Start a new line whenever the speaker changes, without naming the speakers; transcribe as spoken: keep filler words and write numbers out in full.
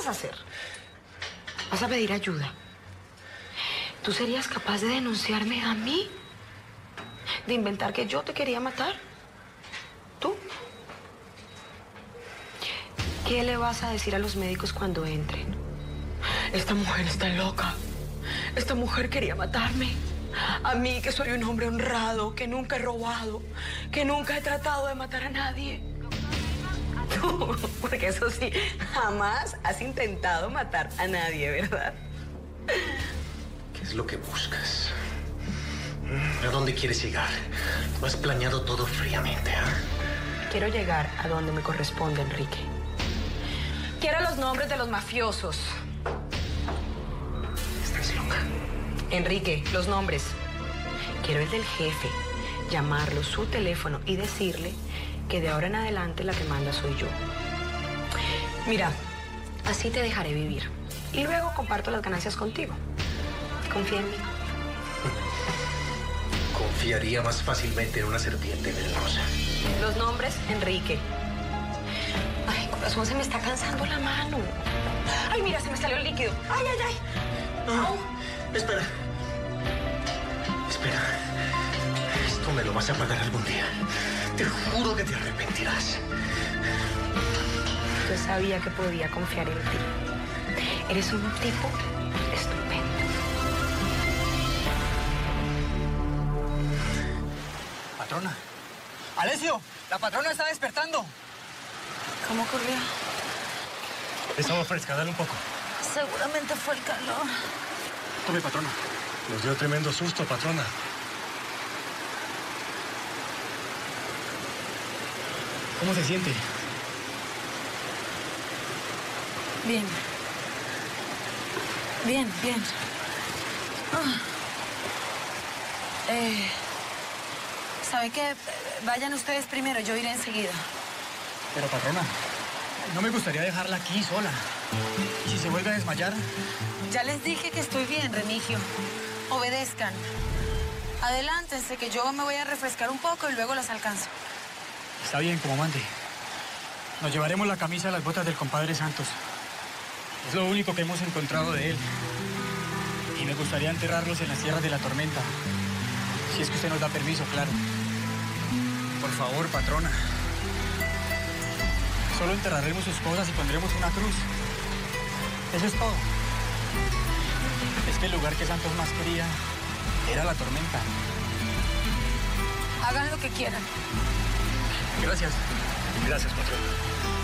vas a hacer? ¿Vas a pedir ayuda? ¿Tú serías capaz de denunciarme a mí? ¿De inventar que yo te quería matar? ¿Tú? ¿Qué le vas a decir a los médicos cuando entren? Esta mujer está loca. Esta mujer quería matarme. A mí, que soy un hombre honrado, que nunca he robado, que nunca he tratado de matar a nadie. Tú, porque eso sí, jamás has intentado matar a nadie, ¿verdad?
¿Qué es lo que buscas? ¿A dónde quieres llegar? ¿Lo has planeado todo fríamente, ah? ¿eh?
Quiero llegar a donde me corresponde, Enrique. Quiero los nombres de los mafiosos.
Estás loca.
Enrique, los nombres. Quiero el del jefe, llamarlo, su teléfono y decirle que de ahora en adelante la que manda soy yo. Mira, así te dejaré vivir. Y luego comparto las ganancias contigo. Confía en mí.
Confiaría más fácilmente en una serpiente venenosa.
Los nombres, Enrique. Ay, corazón, se me está cansando la mano. Ay, mira, se me salió el líquido. Ay, ay, ay.
No, espera. Espera. Esto me lo vas a pagar algún día. Te juro que te arrepentirás.
Yo sabía que podía confiar en ti. Eres un tipo estupendo.
Patrona. ¡Alessio! ¡La patrona está despertando!
¿Cómo ocurrió?
Estaba fresca, dale un poco.
Seguramente fue el calor.
Tome, patrona. Nos dio tremendo susto, patrona. ¿Cómo se siente?
Bien. Bien, bien. Ah. Eh, ¿Sabe qué? Vayan ustedes primero, yo iré enseguida.
Pero, patrona, no me gustaría dejarla aquí sola. ¿Y si se vuelve a desmayar?
Ya les dije que estoy bien, Remigio. Obedezcan. Adelántense, que yo me voy a refrescar un poco y luego las alcanzo.
Está bien, como mande. Nos llevaremos la camisa y las botas del compadre Santos. Es lo único que hemos encontrado de él. Y me gustaría enterrarlos en las tierras de la tormenta. Si es que usted nos da permiso, claro. Por favor, patrona. Solo enterraremos sus cosas y pondremos una cruz. Eso es todo. Es que el lugar que Santos más quería era la tormenta.
Hagan lo que quieran.
Gracias. Gracias, patrona.